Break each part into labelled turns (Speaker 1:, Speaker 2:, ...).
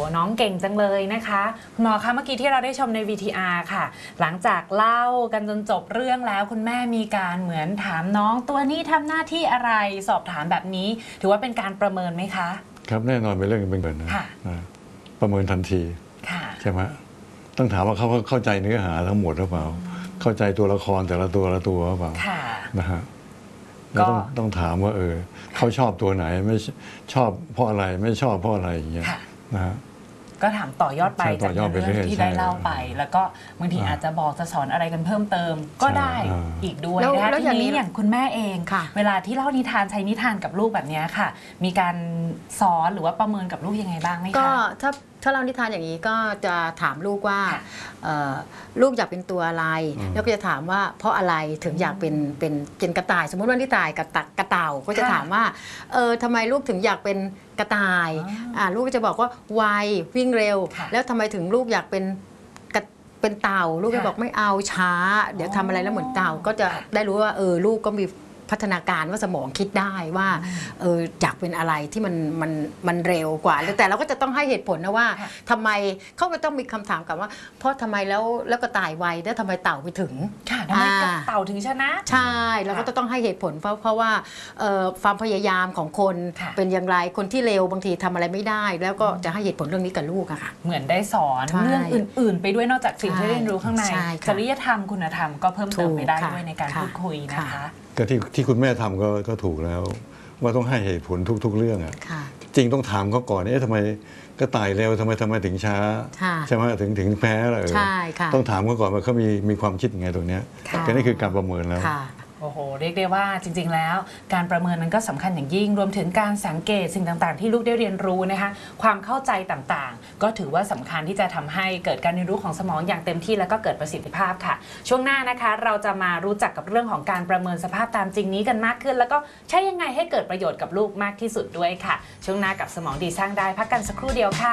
Speaker 1: น้องเก่งจังเลยนะคะหมอคะเมื่อกี้ที่เราได้ชมใน VTR ค่ะหลังจากเล่ากันจนจบเรื่องแล้วคุณแม่มีการเหมือนถามน้องตัวนี้ทำหน้าที่อะไรสอบถามแบบนี้ถือว่าเป็นการประเมินไหมคะ
Speaker 2: ครับแน่นอนเป็นเรื่องเป็นแบบนั้นประเมินทันทีใช่ไหมต้องถามว่าเขาเข้าใจเนื้อหาทั้งหมดหรือเปล่าเข้าใจตัวละครแต่ละตัวหรือเปล่านะฮะแล้วต้องถามว่าเขาชอบตัวไหนไม่ชอบเพราะอะไรไม่ชอบเพราะอะไรอย่างเงี้ยนะฮะ
Speaker 1: ก็ถามต่อยอดไปจากเรื่องที่ได้เล่าไปแล้วก็บางทีอาจจะบอกจะสอนอะไรกันเพิ่มเติมก็ได้อีกด้วยนะคะทีนี้อย่างคุณแม่เองเวลาที่เล่านิทานใช้นิทานกับลูกแบบนี้ค่ะมีการสอนหรือว่าประเมินกับลูกยังไงบ้างไหมคะ
Speaker 3: ก็ถ้าเรานิทานอย่างนี้ก็จะถามลูกว่าลูกอยากเป็นตัวอะไรแล้วก็จะถามว่าเพราะอะไรถึงอยากเป็นกระต่ายสมมติว่านิทานกระเต่าก็จะถามว่าทำไมลูกถึงอยากเป็นกระต่ายลูกก็จะบอกว่าไววิ่งเร็วแล้วทำไมถึงลูกอยากเป็นเต่าลูกก็บอกไม่เอาช้าเดี๋ยวทำอะไรแล้วเหมือนเต่าก็จะได้รู้ว่าลูกก็มีพัฒนาการว่าสมองคิดได้ว่าอยากเป็นอะไรที่มันเร็วกว่าแต่เราก็จะต้องให้เหตุผลนะว่าทำไมเขาก็ต้องมีคำถามกับว่าเพราะทำไมแล้วก็ตายไวแล้วทำไมเต่าไปถึง
Speaker 1: ทำไมเต่าถึงชนะ
Speaker 3: ใช่เราก็จะต้องให้เหตุผลเพราะว่าความพยายามของคนเป็นอย่างไรคนที่เร็วบางทีทำอะไรไม่ได้แล้วก็จะให้เหตุผลเรื่องนี้กับลูกอะค่ะ
Speaker 1: เหมือนได้สอนเรื่องอื่นๆไปด้วยนอกจากสิ่งที่เรียนรู้ข้างในจริยธรรมคุณธรรมก็เพิ่มเติมไปได้ด้วยในการพูดคุยนะคะ
Speaker 2: ก็ที่คุณแม่ทำก็ถูกแล้วว่าต้องให้เหตุผลทุกๆเรื่องอ่ะจริงต้องถามเขาก่อนทำไมก็ตายเร็วทำไมถึงช้าใช่ไหมถึงแพ้อะไรต้องถามเขาก่อนว่าเขามีความคิดยังไงตรงนี้ก็นี่คือการประเมินแล้ว
Speaker 1: โอ้โหเรียกได้ว่าจริงๆแล้วการประเมินนั้นก็สำคัญอย่างยิ่งรวมถึงการสังเกตสิ่งต่างๆที่ลูกได้เรียนรู้นะคะความเข้าใจต่างๆก็ถือว่าสำคัญที่จะทำให้เกิดการเรียนรู้ของสมองอย่างเต็มที่แล้วก็เกิดประสิทธิภาพค่ะช่วงหน้านะคะเราจะมารู้จักกับเรื่องของการประเมินสภาพตามจริงนี้กันมากขึ้นแล้วก็ใช้ยังไงให้เกิดประโยชน์กับลูกมากที่สุดด้วยค่ะช่วงหน้ากับสมองดีสร้างได้พักกันสักครู่เดียวค่ะ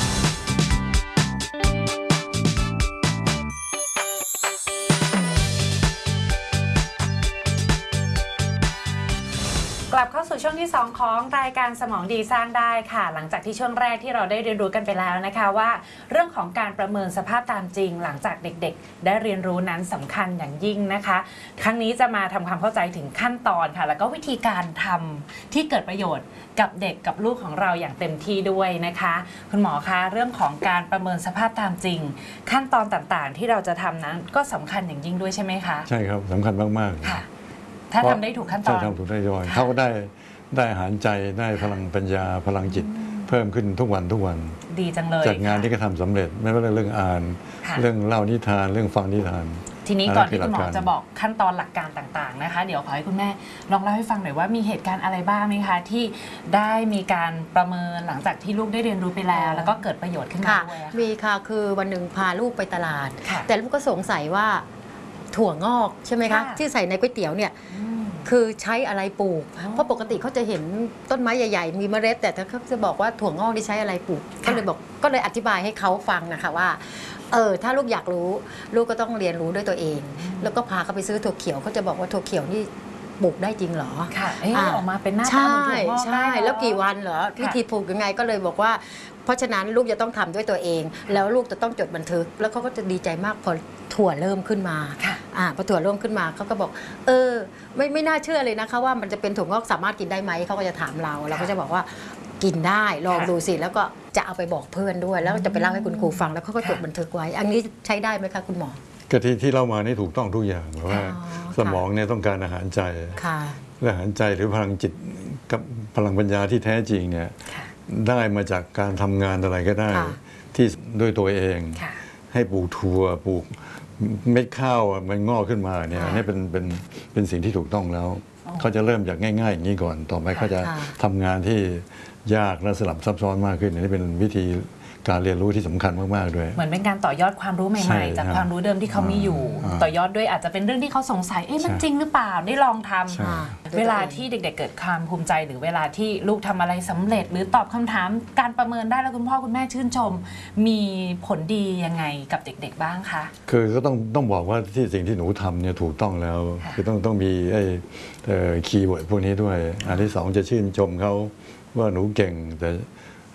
Speaker 1: กลับเข้าสู่ช่วงที่2ของรายการสมองดีสร้างได้ค่ะหลังจากที่ช่วงแรกที่เราได้เรียนรู้กันไปแล้วนะคะว่าเรื่องของการประเมินสภาพตามจริงหลังจากเด็กๆได้เรียนรู้นั้นสำคัญอย่างยิ่งนะคะครั้งนี้จะมาทำความเข้าใจถึงขั้นตอนค่ะแล้วก็วิธีการทำที่เกิดประโยชน์กับเด็กกับลูกของเราอย่างเต็มที่ด้วยนะคะคุณหมอคะเรื่องของการประเมินสภาพตามจริงขั้นตอนต่างๆที่เราจะทำนั้นก็สำคัญอย่างยิ่งด้วยใช่ไหมคะ
Speaker 2: ใช่ครับสำคัญมากๆ
Speaker 1: ค่ะถ้าทำได้ถูกขั้นตอน
Speaker 2: ทำถูกได้ด้วยเขาก็ได้อาหารใจได้พลังปัญญาพลังจิตเพิ่มขึ้นทุกวัน
Speaker 1: ดีจังเลย
Speaker 2: จากงานที่เขาทำสำเร็จไม่ว่าเรื่องอ่านเรื่องเล่านิทานเรื่องฟังนิทาน
Speaker 1: ทีนี้ก่อนที่คุณหมอจะบอกขั้นตอนหลักการต่างๆนะคะเดี๋ยวขอให้คุณแม่ลองเล่าให้ฟังหน่อยว่ามีเหตุการณ์อะไรบ้างไหมคะที่ได้มีการประเมินหลังจากที่ลูกได้เรียนรู้ไปแล้วแล้วก็เกิดประโยชน์ขึ้นมาด้วย
Speaker 3: มีค่ะคือวันหนึ่งพาลูกไปตลาดแต่ลูกก็สงสัยว่าถั่วงอกใช่ไหมคะที่ใส่ในก๋วยเตี๋ยวเนี่ยคือใช้อะไรปลูกเพราะปกติเขาจะเห็นต้นไม้ใหญ่ๆมีเมล็ดแต่เขาจะบอกว่าถั่วงอกที่ใช้อะไรปลูกก็เลยอธิบายให้เขาฟังนะคะว่าถ้าลูกอยากรู้ลูกก็ต้องเรียนรู้ด้วยตัวเองแล้วก็พาเขาไปซื้อถั่วเขียวเขาจะบอกว่าถั่วเขียวนี่ปลูกได้จริงเหรอ
Speaker 1: ค่ะออกมาเป็นหน้าตาเหมือนถั่วงอก
Speaker 3: ใช่แล้วกี่วันเหรอวิธีปลูกยังไงก็เลยบอกว่าเพราะฉะนั้นลูกจะต้องทำด้วยตัวเองแล้วลูกจะต้องจดบันทึกแล้วเขาก็จะดีใจมากพอถั่วเริ่มขึ้นมาพอถั่วเริ่มขึ้นมาเขาก็บอกไม่น่าเชื่อเลยนะคะว่ามันจะเป็นถั่วงอกสามารถกินได้ไหมเขาก็จะถามเราก็จะบอกว่ากินได้ลองดูสิแล้วก็จะเอาไปบอกเพื่อนด้วยแล้วจะไปเล่าให้คุณครูฟังแล้วเขาก็จดบันทึกไว้อันนี้ใช้ได้ไหมคะคุณหมอ
Speaker 2: ก็ที่เล่ามานี่ถูกต้องทุกอย่างเพราะว่าสมองเนี่ยต้องการอาหารใจและอาหารใจหรือพลังจิตกับพลังปัญญาที่แท้จริงเนี่ยได้มาจากการทำงานอะไรก็ได้ที่ด้วยตัวเองให้ปลูกถั่วปลูกเม็ดข้าวมันงอกขึ้นมาเนี่ยนี่เป็นสิ่งที่ถูกต้องแล้วเขาจะเริ่มจากง่ายๆอย่างนี้ก่อนต่อไปเขาจะทำงานที่ยากและสลับซับซ้อนมากขึ้นนี่เป็นวิธีการเรียนรู้ที่สำคัญมากๆด้วย
Speaker 1: เหมือนเป็นการต่อยอดความรู้ใหม่ๆจากความรู้เดิมที่เขามีอยู่ต่อยอดด้วยอาจจะเป็นเรื่องที่เขาสงสัยมันจริงหรือเปล่าได้ลองทำเวลาที่เด็กๆเกิดความภูมิใจหรือเวลาที่ลูกทำอะไรสำเร็จหรือตอบคำถามการประเมินได้แล้วคุณพ่อคุณแม่ชื่นชมมีผลดียังไงกับเด็กๆบ้างคะ
Speaker 2: คือก็ต้องบอกว่าที่สิ่งที่หนูทำเนี่ยถูกต้องแล้วคือต้องมีคีย์เวิร์ดพวกนี้ด้วยอันที่2จะชื่นชมเขาว่าหนูเก่งแต่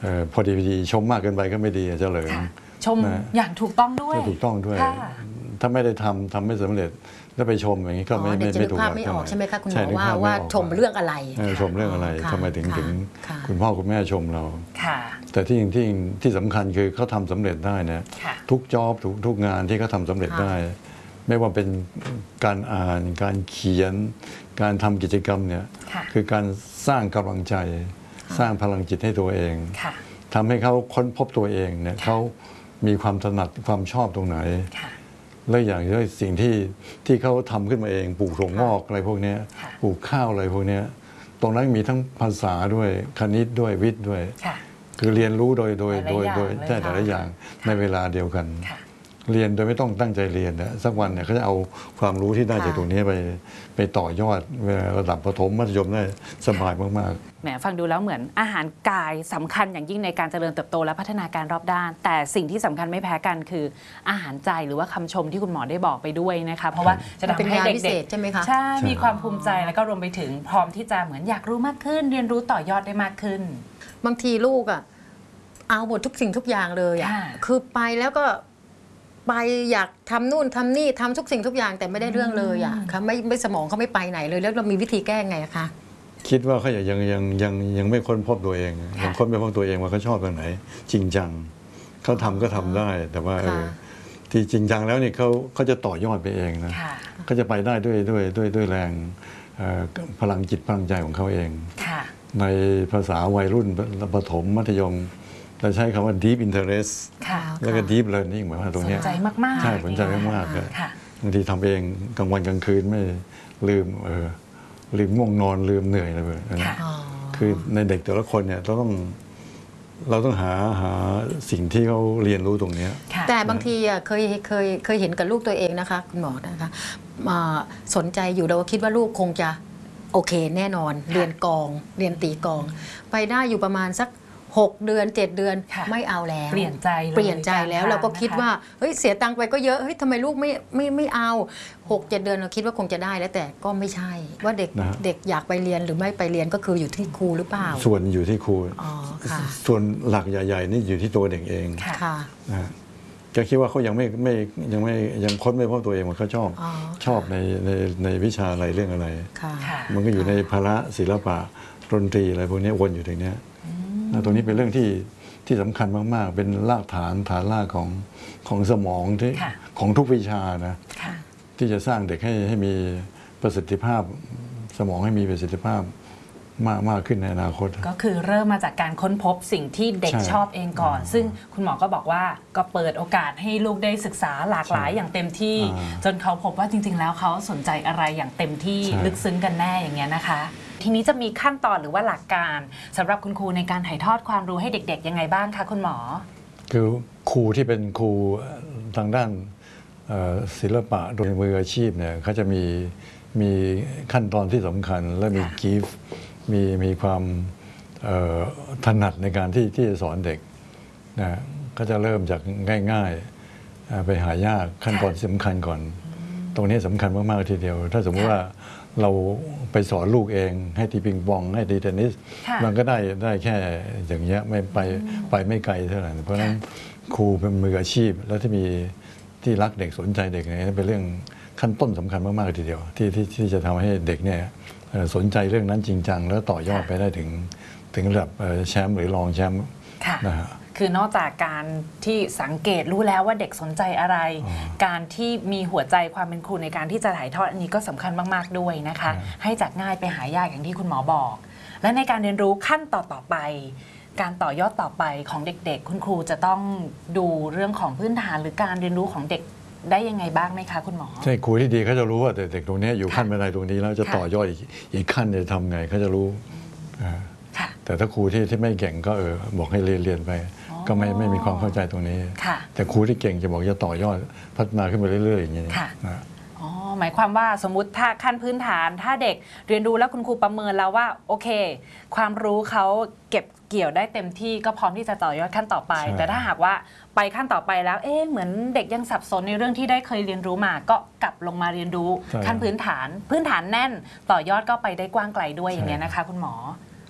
Speaker 2: พอดีชมมากเกินไปก็ไม่ดีเฉลิม
Speaker 1: ชมอย่างถูกต้องด้วย
Speaker 2: ถูกต้องด้วยถ้าไม่ได้ทำไม่สำเร็จแล้วไปชมอย่างนี้ก็ไม่ถูกภาพ
Speaker 3: ไม่ออกใช่ไหมคะคุณหมอว่าชมเรื่องอะไร
Speaker 2: ชมเรื่องอะไรทำไมถึงคุณพ่อคุณแม่ชมเราแต่ที่สำคัญคือเขาทำสำเร็จได้นะทุกจ็อบทุกงานที่เขาทำสำเร็จได้ไม่ว่าเป็นการอ่านการเขียนการทำกิจกรรมเนี่ยคือการสร้างกำลังใจสร้างพลังจิตให้ตัวเองทำให้เขาค้นพบตัวเองเนี่ยเขามีความถนัดความชอบตรงไหนและอย่างที่สิ่งที่เขาทำขึ้นมาเองปลูกถั่วงอกอะไรพวกนี้ปลูกข้าวอะไรพวกนี้ตรงนั้นมีทั้งภาษาด้วยคณิตด้วยวิทย์ด้วยคือเรียนรู้โดยแต่ละอย่างในเวลาเดียวกันเรียนโดยไม่ต้องตั้งใจเรียนนะสักวันเนี่ยเขาจะเอาความรู้ที่ได้จากตรงนี้ไปต่อยอดระดับประถมมัธยมได้สบายมาก
Speaker 1: ๆแหมฟังดูแล้วเหมือนอาหารกายสำคัญอย่างยิ่งในการเจริญเติบโตและพัฒนาการรอบด้านแต่สิ่งที่สำคัญไม่แพ้กันคืออาหารใจหรือว่าคำชมที่คุณหมอได้บอกไปด้วยนะคะเพราะว่าจะทำให้เด็กๆ
Speaker 3: ใช่ไหมคะ
Speaker 1: ใช่มีความภูมิใจแล้วก็รวมไปถึงพร้อมที่จะเหมือนอยากรู้มากขึ้นเรียนรู้ต่อยอดได้มากขึ้น
Speaker 3: บางทีลูกเอาหมดทุกสิ่งทุกอย่างเลยคือไปแล้วก็ไปอยากทำนู่นทำนี่ทำทุกสิ่งทุกอย่างแต่ไม่ได้เรื่องเลยค่ะไม่สมองเขาไม่ไปไหนเลยแล้วเรามีวิธีแก้ไงคะ
Speaker 2: คิดว่าเขายังไม่ค้นพบตัวเองยังค้นไม่พบตัวเองว่าเขาชอบตรงไหนจริงจังเขาทำก็ทำได้แต่ว่าที่จริงจังแล้วนี่เขาจะต่อยอดไปเองนะเขาจะไปได้ด้วยแรงพลังจิตพลังใจของเขาเองในภาษาวัยรุ่นประถมมัธยมเราใช้คำว่า deep interest แล้วก็ deep learning หมายว่าตรงนี้
Speaker 1: สนใจมากๆ
Speaker 2: ใช่สนใจมากๆเลยบางทีทำเองกลางวันกลางคืนไม่ลืมง่วงนอนลืมเหนื่อยอะไรแบบนั้นคือในเด็กแต่ละคนเนี่ยเราต้องหาสิ่งที่เขาเรียนรู้ตรงนี้
Speaker 3: แต่บางทีเคยเห็นกับลูกตัวเองนะคะคุณหมอนะคะสนใจอยู่เราคิดว่าลูกคงจะโอเคแน่นอนเรียนกองเรียนตีกองไปได้อยู่ประมาณสัก6 เดือน7 เดือนไม่เอาแล้ว
Speaker 1: เปลี่ยนใจ
Speaker 3: แล้วเราก็คิดว่าเฮ้ยเสียตังค์ไปก็เยอะเฮ้ยทำไมลูกไม่เอา6-7 เดือนเราคิดว่าคงจะได้แล้วแต่ก็ไม่ใช่ว่าเด็กอยากไปเรียนหรือไม่ไปเรียนก็คืออยู่ที่ครูหรือเปล่า
Speaker 2: ส่วนอยู่ที่ครูส่วนหลักใหญ่ๆนี่อยู่ที่ตัวเด็กเองก็คิดว่าเขายังค้นไม่พบตัวเองว่าเขาชอบในวิชาอะไรเรื่องอะไรมันก็อยู่ในภาระศิลปะดนตรีอะไรพวกนี้วนอยู่ตรงนี้ตรงนี้เป็นเรื่องที่สำคัญมากๆเป็นรากฐานรากของสมองที่ของทุกวิชานะที่จะสร้างเด็กให้มีประสิทธิภาพสมองให้มีประสิทธิภาพมากขึ้นในอนาคต
Speaker 1: ก็คือเริ่มมาจากการค้นพบสิ่งที่เด็กชอบเองก่อนซึ่งคุณหมอก็บอกว่าก็เปิดโอกาสให้ลูกได้ศึกษาหลากหลายอย่างเต็มที่จนเขาพบว่าจริงๆแล้วเขาสนใจอะไรอย่างเต็มที่ลึกซึ้งกันแน่อย่างเงี้ยนะคะทีนี้จะมีขั้นตอนหรือว่าหลักการสำหรับคุณครูในการถ่ายทอดความรู้ให้เด็กๆยังไงบ้างคะคุณหมอ
Speaker 2: คือครูที่เป็นครูทางด้านศิลปะโดยมืออาชีพเนี่ยเขาจะมีขั้นตอนที่สำคัญและมีกิฟต์มีความถนัดในการที่จะสอนเด็กนะก็จะเริ่มจากง่ายๆไปหายากขั้นตอนสำคัญก่อนตรงนี้สำคัญมากๆทีเดียวถ้าสมมติว่าเราไปสอนลูกเองให้ตีปิงปองให้ตีเทนนิสมันก็ได้แค่อย่างเงี้ยไม่ไปไม่ไกลเท่าไหร่เพราะฉะนั้นครูเป็นมืออาชีพแล้วที่รักเด็กสนใจเด็กเนี่ยเป็นเรื่องขั้นต้นสำคัญมากๆทีเดียวที่จะทำให้เด็กเนี่ยสนใจเรื่องนั้นจริงจังแล้วต่อยอดไปได้ถึงระดับแชมป์หรือรองแชมป์นะฮะ
Speaker 1: คือนอกจากการที่สังเกตรู้แล้วว่าเด็กสนใจอะไรการที่มีหัวใจความเป็นครูในการที่จะถ่ายทอดอันนี้ก็สำคัญมากๆด้วยนะคะให้จากง่ายไปหายากอย่างที่คุณหมอบอกและในการเรียนรู้ขั้นต่อไปการต่อยอดต่อไปของเด็กๆคุณครูจะต้องดูเรื่องของพื้นฐานหรือการเรียนรู้ของเด็กได้ยังไงบ้างไหมคะคุณหมอ
Speaker 2: ใช่ครูที่ดีเขาจะรู้ว่าเด็กตรงนี้อยู่ขั้นบันไดตรงนี้แล้วจะต่อยอดอีกขั้นจะทำไงเขาจะรู้แต่ถ้าครูที่ไม่เก่งก็บอกให้เรียนไปก็ไม่มีความเข้าใจตรงนี้แต่ครูที่เก่งจะบอกจะต่อยอดพัฒนาขึ้นไปเรื่อยๆอย่างนี้
Speaker 1: หมายความว่าสมมุติถ้าขั้นพื้นฐานถ้าเด็กเรียนรู้แล้วคุณครูประเมินแล้วว่าโอเคความรู้เขาเก็บเกี่ยวได้เต็มที่ก็พร้อมที่จะต่อยอดขั้นต่อไปแต่ถ้าหากว่าไปขั้นต่อไปแล้วเหมือนเด็กยังสับสนในเรื่องที่ได้เคยเรียนรู้มาก็กลับลงมาเรียนรู้ขั้นพื้นฐานแน่นต่อยอดก็ไปได้กว้างไกลด้วยอย่างนี้นะคะคุณหมอ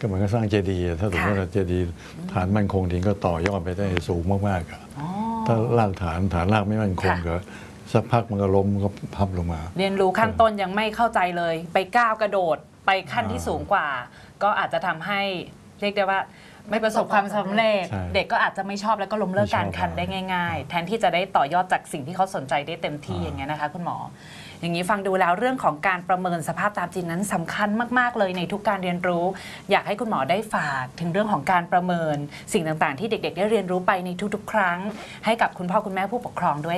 Speaker 2: ก็เหมือนกับสร้างเจดีย์ถ้าสมมติว่าเจดีย์ฐานมั่นคงจริงก็ต่อยอดไปได้สูงมากๆถ้ารากฐานรากไม่มั่นคงก็สักพักมันก็ล้มก็พับลงมา
Speaker 1: เรียนรู้ขั้นต้นยังไม่เข้าใจเลย ไปก้าวกระโดดไปขั้นที่สูงกว่า ก็อาจจะทำให้เรียกได้ว่าไม่ประสบความสำเร็จเด็กก็อาจจะไม่ชอบแล้วก็ล้มเลิกการคันได้ง่ายๆแทนที่จะได้ต่อยอดจากสิ่งที่เขาสนใจได้เต็มที่อย่างเงี้ยนะคะคุณหมออย่างนี้ฟังดูแล้วเรื่องของการประเมินสภาพตามจริงนั้นสำคัญมากๆเลยในทุกการเรียนรู้อยากให้คุณหมอได้ฝากถึงเรื่องของการประเมินสิ่งต่างๆที่เด็กๆได้เรียนรู้ไปในทุกๆครั้งให้กับคุณพ่อคุณแม่ผู้ปกครองด้วย